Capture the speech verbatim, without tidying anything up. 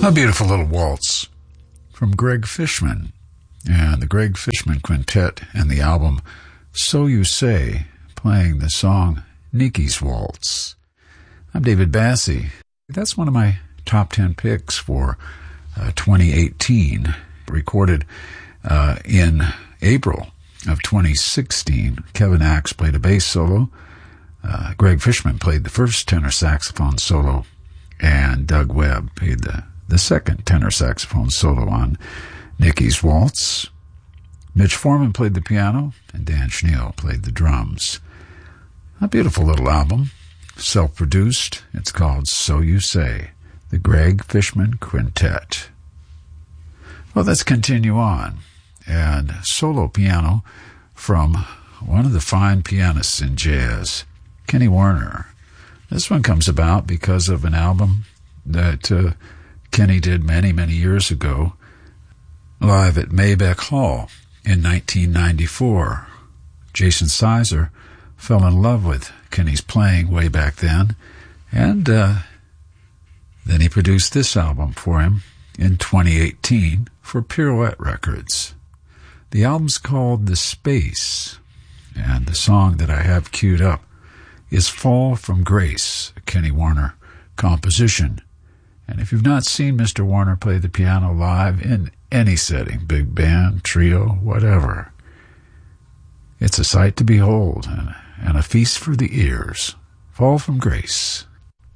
A beautiful little waltz from Greg Fishman and the Greg Fishman Quintet and the album So You Say, playing the song Nikki's Waltz. I'm David Bassie. That's one of my top ten picks for uh, twenty eighteen, recorded uh, in April of twenty sixteen. Kevin Axe played a bass solo. Uh, Greg Fishman played the first tenor saxophone solo, and Doug Webb played the the second tenor saxophone solo on Nikki's Waltz. Mitch Foreman played the piano, and Dan Schneel played the drums. A beautiful little album, self-produced. It's called So You Say, the Greg Fishman Quintet. Well, let's continue on. And solo piano from one of the fine pianists in jazz, Kenny Werner. This one comes about because of an album that uh, Kenny did many, many years ago, live at Maybach Hall in nineteen ninety-four. Jason Sizer fell in love with Kenny's playing way back then, and uh, then he produced this album for him in twenty eighteen for Pirouette Records. The album's called The Space, and the song that I have queued up is Fall from Grace, a Kenny Werner composition. And if you've not seen Mister Werner play the piano live in any setting, big band, trio, whatever, it's a sight to behold and, and a feast for the ears. Fall from Grace.